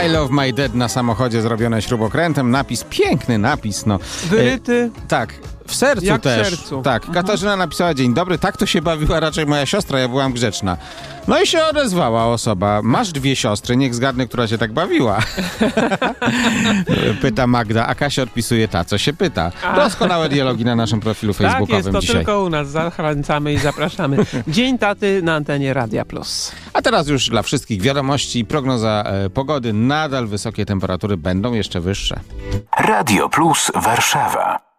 I love my dad na samochodzie zrobione śrubokrętem. Napis, piękny napis. No. Wyryty. Tak. W sercu jak też. W sercu. Tak, Katarzyna napisała: dzień dobry, tak to się bawiła raczej moja siostra, ja byłam grzeczna. No i się odezwała osoba: masz 2 siostry, niech zgadnę, która się tak bawiła. Pyta Magda, a Kasia odpisuje: ta, co się pyta. Doskonałe dialogi na naszym profilu facebookowym tak jest, to dzisiaj. tylko u nas. Zachęcamy i zapraszamy. Dzień taty na antenie Radia Plus. A teraz już dla wszystkich wiadomości, prognoza pogody. Nadal wysokie temperatury będą jeszcze wyższe. Radio Plus Warszawa.